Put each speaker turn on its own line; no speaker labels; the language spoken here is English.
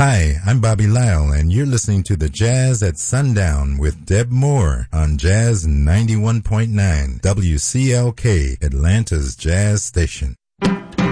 Hi, I'm Bobby Lyle, and you're listening to the Jazz at Sundown with Deb Moore on Jazz 91.9 WCLK, Atlanta's Jazz Station.